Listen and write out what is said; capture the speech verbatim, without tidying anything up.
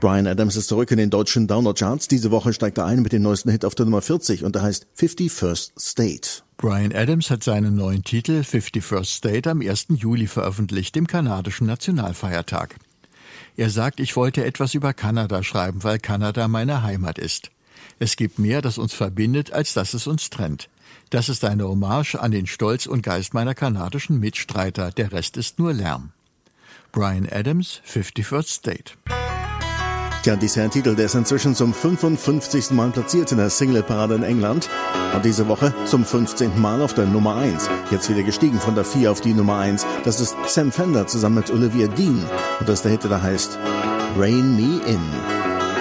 Bryan Adams ist zurück in den deutschen Download-Charts. Diese Woche steigt er ein mit dem neuesten Hit auf der Nummer vierzig und der heißt fifty-first State. Bryan Adams hat seinen neuen Titel fifty-first State am ersten Juli veröffentlicht, dem kanadischen Nationalfeiertag. Er sagt, ich wollte etwas über Kanada schreiben, weil Kanada meine Heimat ist. Es gibt mehr, das uns verbindet, als dass es uns trennt. Das ist eine Hommage an den Stolz und Geist meiner kanadischen Mitstreiter. Der Rest ist nur Lärm. Bryan Adams, fifty-first State. Tja, dieser Titel, der ist inzwischen zum fünfundfünfzigsten Mal platziert in der Singleparade in England und diese Woche zum fünfzehnten Mal auf der Nummer eins. Jetzt wieder gestiegen von der vier auf die Nummer eins. Das ist Sam Fender zusammen mit Olivia Dean und das ist der Hit, der heißt Rain Me In.